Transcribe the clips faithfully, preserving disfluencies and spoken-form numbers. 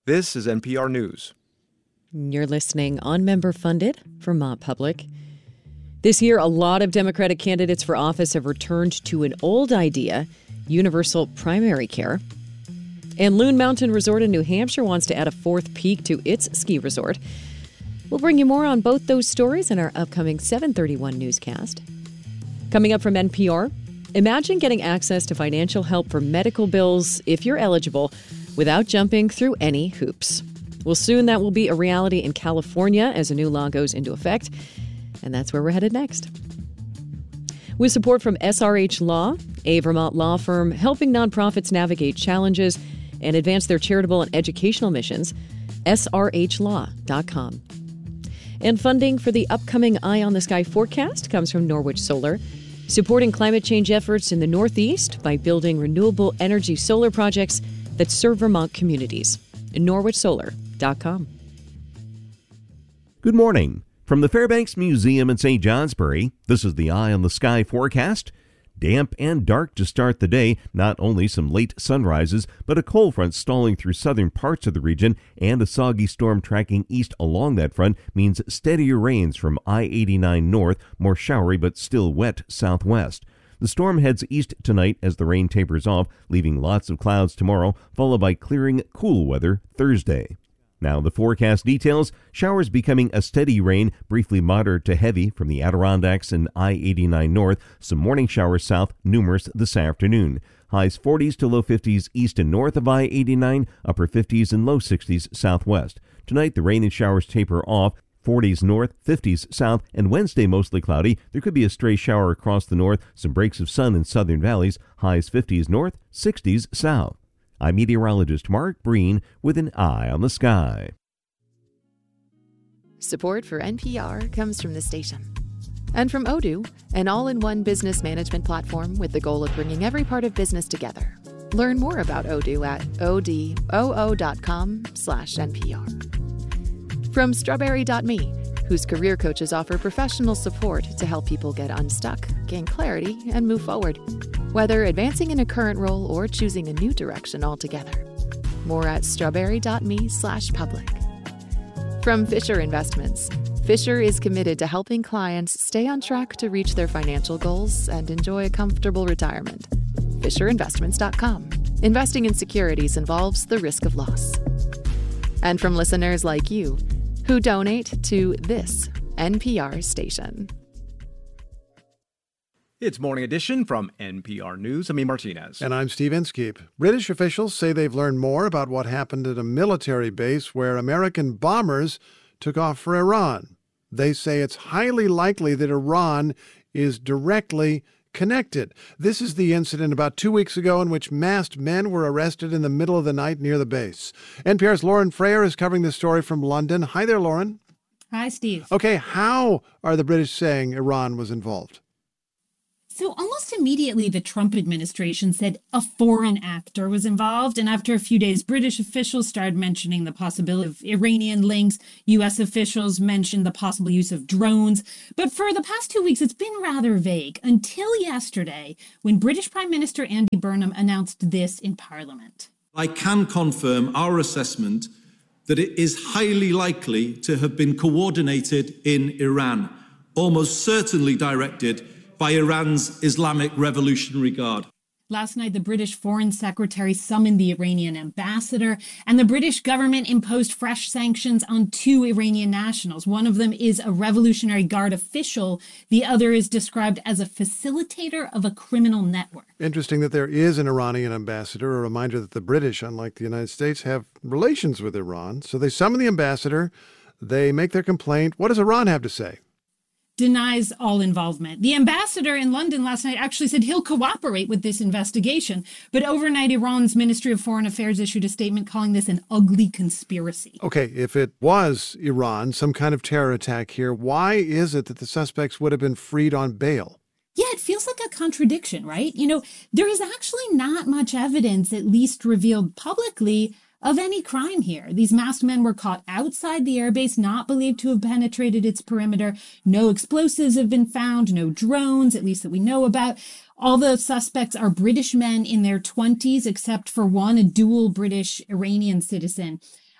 This is N P R News. You're listening on member-funded Vermont Public. This year, a lot of Democratic candidates for office have returned to an old idea, universal primary care. And Loon Mountain Resort in New Hampshire wants to add a fourth peak to its ski resort. We'll bring you more on both those stories in our upcoming seven thirty-one newscast. Coming up from N P R, imagine getting access to financial help for medical bills if you're eligible without jumping through any hoops. Well, soon that will be a reality in California as a new law goes into effect. And that's where we're headed next. With support from S R H Law, a Vermont law firm helping nonprofits navigate challenges and advance their charitable and educational missions, S R H law dot com. And funding for the upcoming Eye on the Sky forecast comes from Norwich Solar, supporting climate change efforts in the Northeast by building renewable energy solar projects that serve Vermont communities. Norwich Solar dot com. Good morning. From the Fairbanks Museum in Saint Johnsbury, this is the Eye on the Sky forecast. Damp and dark to start the day, not only some late sunrises, but a cold front stalling through southern parts of the region and a soggy storm tracking east along that front means steadier rains from I eighty-nine north, more showery but still wet southwest. The storm heads east tonight as the rain tapers off, leaving lots of clouds tomorrow, followed by clearing, cool weather Thursday. Now the forecast details: showers becoming a steady rain, briefly moderate to heavy from the Adirondacks and I eighty-nine north. Some morning showers south, numerous this afternoon. Highs forties to low fifties east and north of I eighty-nine, upper fifties and low sixties southwest. Tonight the rain and showers taper off. forties north, fifties south, and Wednesday mostly cloudy. There could be a stray shower across the north, some breaks of sun in southern valleys. Highs fifties north, sixties south. I'm meteorologist Mark Breen with an Eye on the Sky. Support for N P R comes from the station. And from Odoo, an all-in-one business management platform with the goal of bringing every part of business together. Learn more about Odoo at odoo dot com slash N P R. From Strawberry dot me, whose career coaches offer professional support to help people get unstuck, gain clarity, and move forward, whether advancing in a current role or choosing a new direction altogether. More at strawberry dot me slash public. From Fisher Investments, Fisher is committed to helping clients stay on track to reach their financial goals and enjoy a comfortable retirement. fisher investments dot com. Investing in securities involves the risk of loss. And from listeners like you, who donate to this N P R station. It's Morning Edition from N P R News. I'm Ian Martinez. And I'm Steve Inskeep. British officials say they've learned more about what happened at a military base where American bombers took off for Iran. They say it's highly likely that Iran is directly connected. This is the incident about two weeks ago in which masked men were arrested in the middle of the night near the base. N P R's Lauren Frayer is covering this story from London. Hi there, Lauren. Hi, Steve. Okay, how are the British saying Iran was involved? So almost immediately, the Trump administration said a foreign actor was involved. And after a few days, British officials started mentioning the possibility of Iranian links. U S officials mentioned the possible use of drones. But for the past two weeks, it's been rather vague until yesterday, when British Prime Minister Andy Burnham announced this in Parliament. I can confirm our assessment that it is highly likely to have been coordinated in Iran, almost certainly directed by Iran's Islamic Revolutionary Guard. Last night, the British Foreign Secretary summoned the Iranian ambassador, and the British government imposed fresh sanctions on two Iranian nationals. One of them is a Revolutionary Guard official. The other is described as a facilitator of a criminal network. Interesting that there is an Iranian ambassador, a reminder that the British, unlike the United States, have relations with Iran. So they summon the ambassador, they make their complaint. What does Iran have to say? Denies all involvement. The ambassador in London last night actually said he'll cooperate with this investigation. But overnight, Iran's Ministry of Foreign Affairs issued a statement calling this an ugly conspiracy. Okay, if it was Iran, some kind of terror attack here, why is it that the suspects would have been freed on bail? Yeah, it feels like a contradiction, right? You know, there is actually not much evidence, at least revealed publicly, of any crime here. These masked men were caught outside the airbase, not believed to have penetrated its perimeter. No explosives have been found, no drones, at least that we know about. All the suspects are British men in their twenties, except for one, a dual British-Iranian citizen.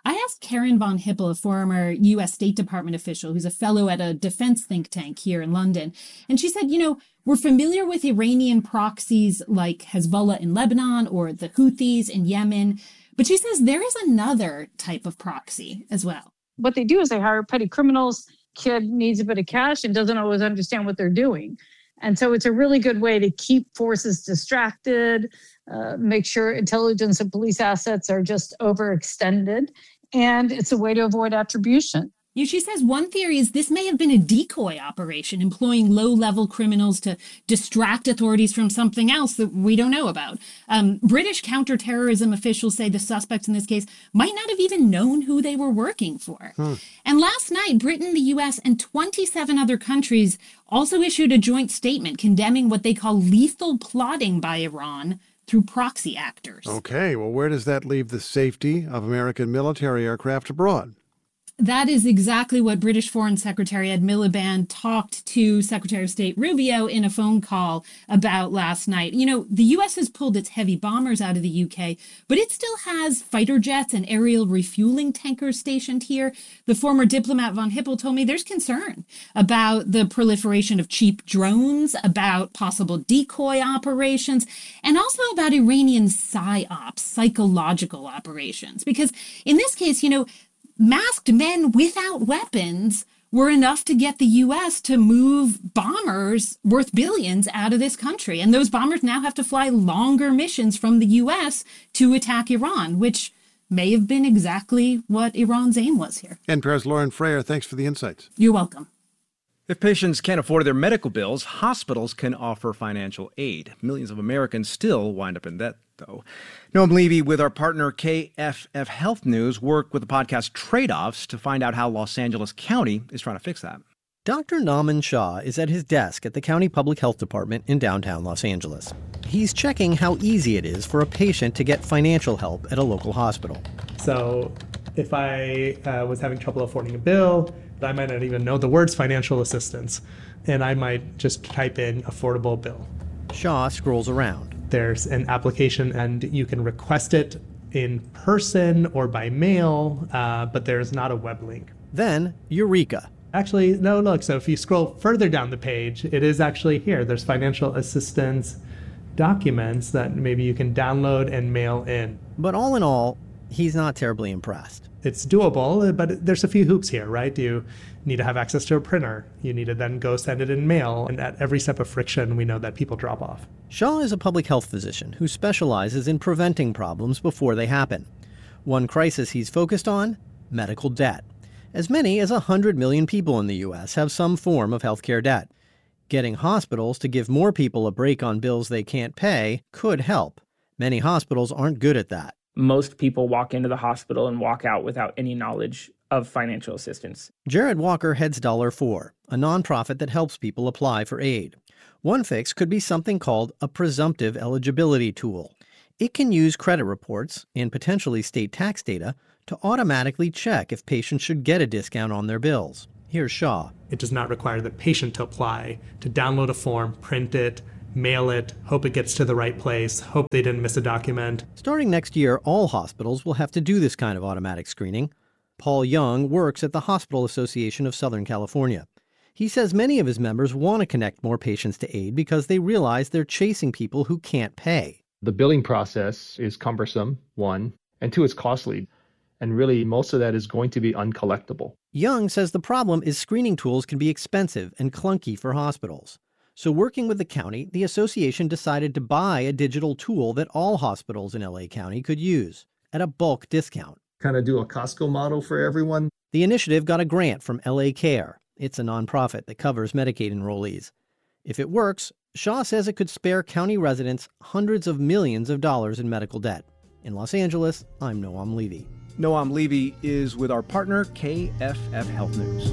I asked Karen von Hippel, a former U S State Department official who's a fellow at a defense think tank here in London. And she said, you know, we're familiar with Iranian proxies like Hezbollah in Lebanon or the Houthis in Yemen. But she says there is another type of proxy as well. What they do is they hire petty criminals. Kid needs a bit of cash and doesn't always understand what they're doing. And so it's a really good way to keep forces distracted, uh, make sure intelligence and police assets are just overextended. And it's a way to avoid attribution. She says one theory is this may have been a decoy operation employing low-level criminals to distract authorities from something else that we don't know about. Um, British counterterrorism officials say the suspects in this case might not have even known who they were working for. Hmm. And last night, Britain, the U S, and twenty-seven other countries also issued a joint statement condemning what they call lethal plotting by Iran through proxy actors. Okay, well, where does that leave the safety of American military aircraft abroad? That is exactly what British Foreign Secretary Ed Miliband talked to Secretary of State Rubio in a phone call about last night. You know, the U S has pulled its heavy bombers out of the U K, but it still has fighter jets and aerial refueling tankers stationed here. The former diplomat von Hippel told me there's concern about the proliferation of cheap drones, about possible decoy operations, and also about Iranian psyops, psychological operations. Because in this case, you know, masked men without weapons were enough to get the U S to move bombers worth billions out of this country. And those bombers now have to fly longer missions from the U S to attack Iran, which may have been exactly what Iran's aim was here. N P R's Lauren Frayer, thanks for the insights. You're welcome. If patients can't afford their medical bills, hospitals can offer financial aid. Millions of Americans still wind up in debt, though. Noam Levy with our partner K F F Health News worked with the podcast Trade-Offs to find out how Los Angeles County is trying to fix that. Doctor Nauman Shah is at his desk at the County Public Health Department in downtown Los Angeles. He's checking how easy it is for a patient to get financial help at a local hospital. So if I uh, was having trouble affording a bill, I might not even know the words financial assistance, and I might just type in affordable bill. Shah scrolls around. There's an application, and you can request it in person or by mail, uh, but there's not a web link. Then, Eureka. Actually, no, look, so if you scroll further down the page, it is actually here. There's financial assistance documents that maybe you can download and mail in. But all in all, he's not terribly impressed. It's doable, but there's a few hoops here, right? You need to have access to a printer. You need to then go send it in mail. And at every step of friction, we know that people drop off. Shah is a public health physician who specializes in preventing problems before they happen. One crisis he's focused on, medical debt. As many as one hundred million people in the U S have some form of healthcare debt. Getting hospitals to give more people a break on bills they can't pay could help. Many hospitals aren't good at that. Most people walk into the hospital and walk out without any knowledge of financial assistance. Jared Walker heads Dollar four, a nonprofit that helps people apply for aid. One fix could be something called a presumptive eligibility tool. It can use credit reports and potentially state tax data to automatically check if patients should get a discount on their bills. Here's Shah. It does not require the patient to apply, to download a form, print it, mail it, hope it gets to the right place, hope they didn't miss a document. Starting next year, all hospitals will have to do this kind of automatic screening. Paul Young works at the Hospital Association of Southern California. He says many of his members want to connect more patients to aid because they realize they're chasing people who can't pay. The billing process is cumbersome, one, and two, it's costly. And really, most of that is going to be uncollectible. Young says the problem is screening tools can be expensive and clunky for hospitals. So working with the county, the association decided to buy a digital tool that all hospitals in L A County could use at a bulk discount. Kind of do a Costco model for everyone. The initiative got a grant from L A Care. It's a nonprofit that covers Medicaid enrollees. If it works, Shah says it could spare county residents hundreds of millions of dollars in medical debt. In Los Angeles, I'm Noam Levy. Noam Levy is with our partner K F F Health News.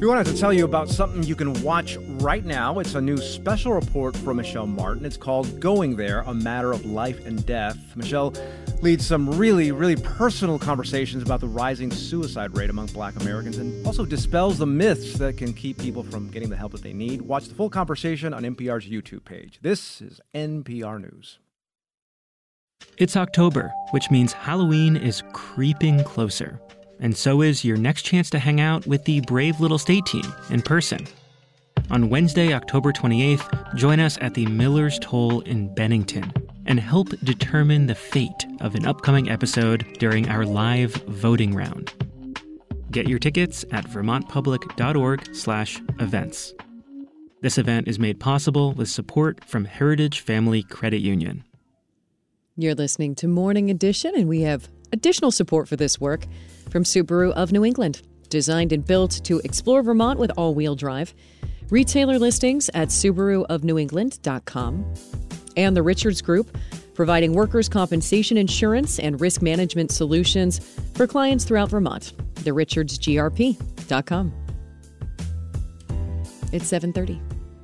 We wanted to tell you about something you can watch right now. It's a new special report from Michelle Martin. It's called Going There, A Matter of Life and Death. Michelle leads some really, really personal conversations about the rising suicide rate among Black Americans and also dispels the myths that can keep people from getting the help that they need. Watch the full conversation on N P R's YouTube page. This is N P R News. It's October, which means Halloween is creeping closer. And so is your next chance to hang out with the Brave Little State team in person. On Wednesday, October twenty-eighth, join us at the Miller's Toll in Bennington and help determine the fate of an upcoming episode during our live voting round. Get your tickets at vermontpublic.org slash events. This event is made possible with support from Heritage Family Credit Union. You're listening to Morning Edition, and we have additional support for this work from Subaru of New England. Designed and built to explore Vermont with all-wheel drive. Retailer listings at subaru of new england dot com. And the Richards Group, providing workers' compensation insurance and risk management solutions for clients throughout Vermont. the richards g r p dot com. It's seven thirty.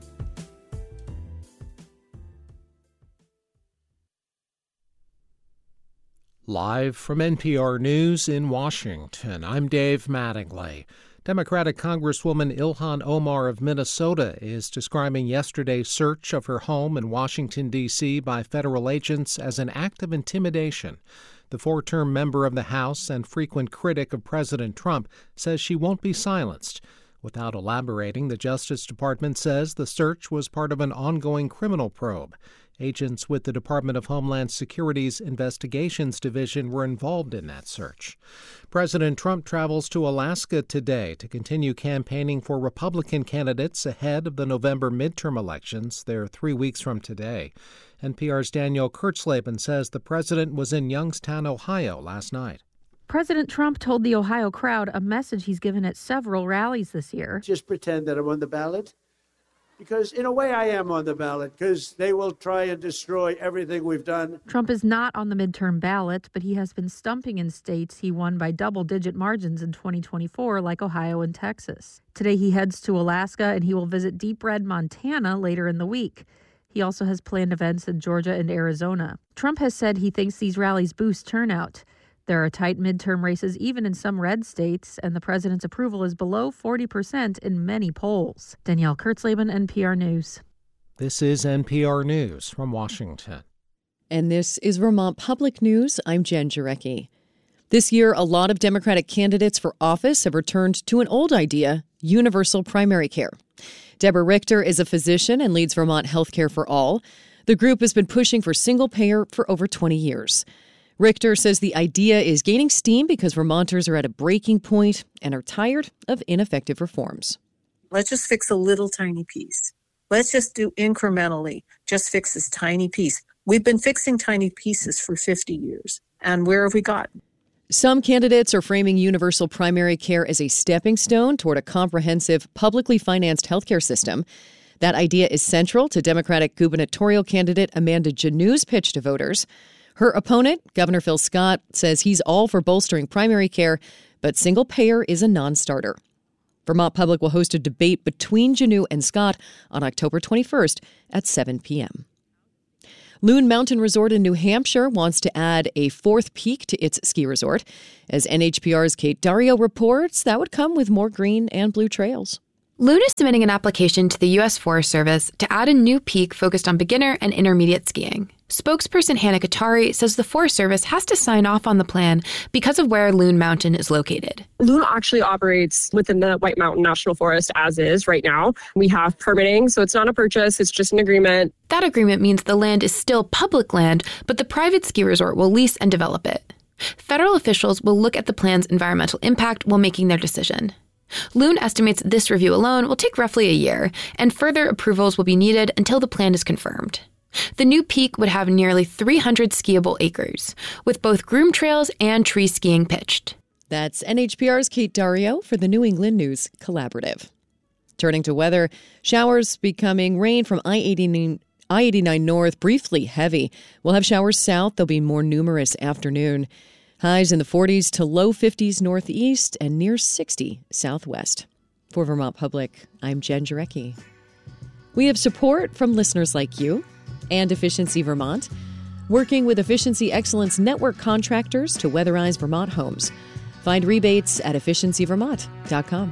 Live from N P R News in Washington, I'm Dave Mattingly. Democratic Congresswoman Ilhan Omar of Minnesota is describing yesterday's search of her home in Washington, D C by federal agents as an act of intimidation. The four-term member of the House and frequent critic of President Trump says she won't be silenced. Without elaborating, the Justice Department says the search was part of an ongoing criminal probe. Agents with the Department of Homeland Security's Investigations Division were involved in that search. President Trump travels to Alaska today to continue campaigning for Republican candidates ahead of the November midterm elections. They're three weeks from today. N P R's Danielle Kurtzleben says the president was in Youngstown, Ohio last night. President Trump told the Ohio crowd a message he's given at several rallies this year. Just pretend that I'm on the ballot. Because in a way I am on the ballot, because they will try and destroy everything we've done. Trump is not on the midterm ballot, but he has been stumping in states he won by double-digit margins in twenty twenty-four, like Ohio and Texas. Today he heads to Alaska, and he will visit Deep Red, Montana later in the week. He also has planned events in Georgia and Arizona. Trump has said he thinks these rallies boost turnout. There are tight midterm races even in some red states, and the president's approval is below forty percent in many polls. Danielle Kurtzleben, N P R News. This is N P R News from Washington. And this is Vermont Public News. I'm Jen Jarecki. This year, a lot of Democratic candidates for office have returned to an old idea, universal primary care. Deborah Richter is a physician and leads Vermont Healthcare for All. The group has been pushing for single payer for over twenty years. Richter says the idea is gaining steam because Vermonters are at a breaking point and are tired of ineffective reforms. Let's just fix a little tiny piece. Let's just do incrementally, just fix this tiny piece. We've been fixing tiny pieces for fifty years. And where have we gotten? Some candidates are framing universal primary care as a stepping stone toward a comprehensive, publicly financed healthcare system. That idea is central to Democratic gubernatorial candidate Amanda Janew's pitch to voters. Her opponent, Governor Phil Scott, says he's all for bolstering primary care, but single payer is a non-starter. Vermont Public will host a debate between Janew and Scott on October twenty-first at seven p.m. Loon Mountain Resort in New Hampshire wants to add a fourth peak to its ski resort. As N H P R's Kate Dario reports, that would come with more green and blue trails. Loon is submitting an application to the U S Forest Service to add a new peak focused on beginner and intermediate skiing. Spokesperson Hannah Katari says the Forest Service has to sign off on the plan because of where Loon Mountain is located. Loon actually operates within the White Mountain National Forest as is right now. We have permitting, so it's not a purchase, it's just an agreement. That agreement means the land is still public land, but the private ski resort will lease and develop it. Federal officials will look at the plan's environmental impact while making their decision. Loon estimates this review alone will take roughly a year, and further approvals will be needed until the plan is confirmed. The new peak would have nearly three hundred skiable acres, with both groom trails and tree skiing pitched. That's N H P R's Kate Dario for the New England News Collaborative. Turning to weather, showers becoming rain from I eighty-nine north, briefly heavy. We'll have showers south. They'll be more numerous afternoon. Highs in the forties to low fifties northeast and near sixty southwest. For Vermont Public, I'm Jen Jarecki. We have support from listeners like you and Efficiency Vermont, working with Efficiency Excellence Network contractors to weatherize Vermont homes. Find rebates at efficiency vermont dot com.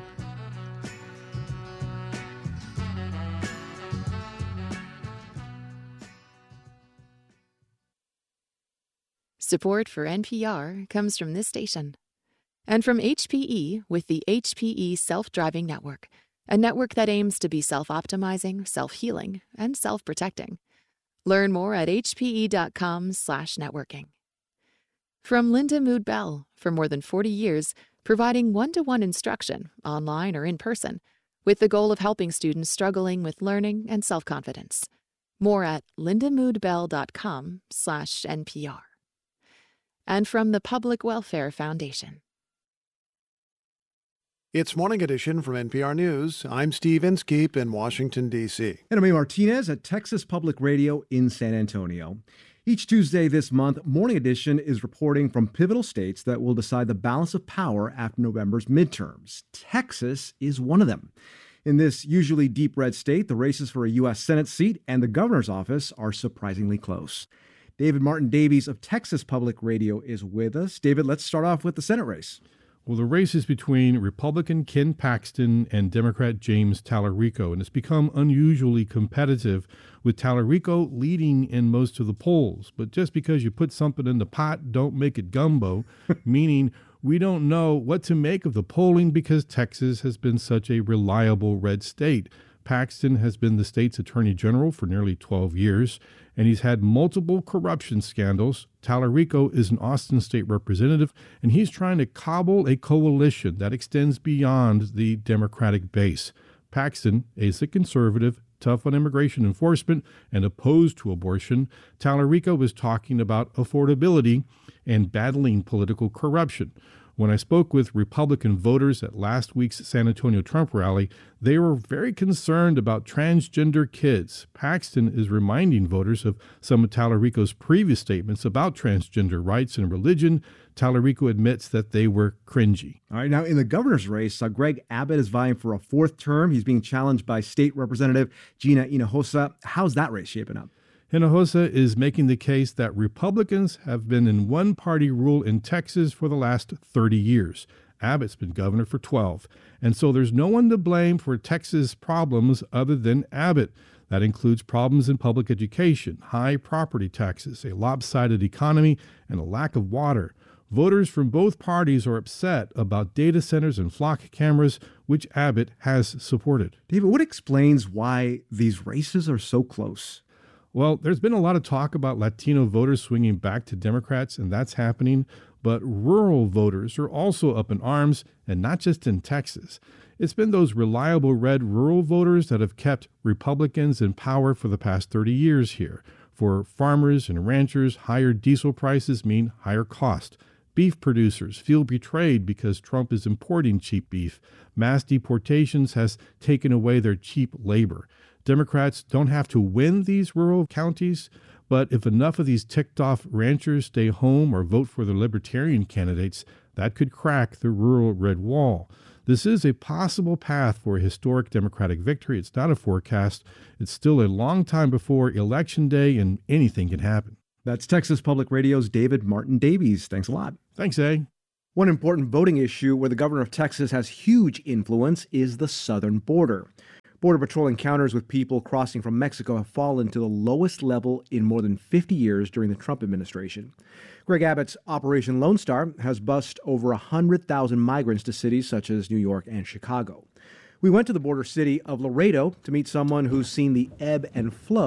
Support for N P R comes from this station and from H P E with the H P E Self-Driving Network, a network that aims to be self-optimizing, self-healing, and self-protecting. Learn more at hpe.com slash networking. From Linda Mood Bell, for more than forty years, providing one-to-one instruction, online or in person, with the goal of helping students struggling with learning and self-confidence. More at lindamoodbell.com slash NPR. And from the Public Welfare Foundation. It's Morning Edition from N P R News. I'm Steve Inskeep in Washington, D C And I'm Amy Martinez at Texas Public Radio in San Antonio. Each Tuesday this month, Morning Edition is reporting from pivotal states that will decide the balance of power after November's midterms. Texas is one of them. In this usually deep red state, the races for a U S Senate seat and the governor's office are surprisingly close. David Martin Davies of Texas Public Radio is with us. David, let's start off with the Senate race. Well, the race is between Republican Ken Paxton and Democrat James Talarico, and it's become unusually competitive, with Talarico leading in most of the polls. But just because you put something in the pot, don't make it gumbo, meaning we don't know what to make of the polling because Texas has been such a reliable red state. Paxton has been the state's attorney general for nearly twelve years, and he's had multiple corruption scandals. Talarico is an Austin state representative, and he's trying to cobble a coalition that extends beyond the Democratic base. Paxton is a conservative, tough on immigration enforcement, and opposed to abortion. Talarico is talking about affordability and battling political corruption. When I spoke with Republican voters at last week's San Antonio Trump rally, they were very concerned about transgender kids. Paxton is reminding voters of some of Talarico's previous statements about transgender rights and religion. Talarico admits that they were cringy. All right, now in the governor's race, uh, Greg Abbott is vying for a fourth term. He's being challenged by State Representative Gina Hinojosa. How's that race shaping up? Hinojosa is making the case that Republicans have been in one-party rule in Texas for the last thirty years. Abbott's been governor for twelve. And so there's no one to blame for Texas problems other than Abbott. That includes problems in public education, high property taxes, a lopsided economy, and a lack of water. Voters from both parties are upset about data centers and flock cameras, which Abbott has supported. David, what explains why these races are so close? Well, there's been a lot of talk about Latino voters swinging back to Democrats, and that's happening. But rural voters are also up in arms, and not just in Texas. It's been those reliable red rural voters that have kept Republicans in power for the past thirty years here. For farmers and ranchers, higher diesel prices mean higher cost. Beef producers feel betrayed because Trump is importing cheap beef. Mass deportations has taken away their cheap labor. Democrats don't have to win these rural counties, but if enough of these ticked-off ranchers stay home or vote for the libertarian candidates, that could crack the rural red wall. This is a possible path for a historic Democratic victory. It's not a forecast. It's still a long time before Election Day, and anything can happen. That's Texas Public Radio's David Martin Davies. Thanks a lot. Thanks, A. One important voting issue where the governor of Texas has huge influence is the southern border. Border Patrol encounters with people crossing from Mexico have fallen to the lowest level in more than fifty years during the Trump administration. Greg Abbott's Operation Lone Star has bused over one hundred thousand migrants to cities such as New York and Chicago. We went to the border city of Laredo to meet someone who's seen the ebb and flow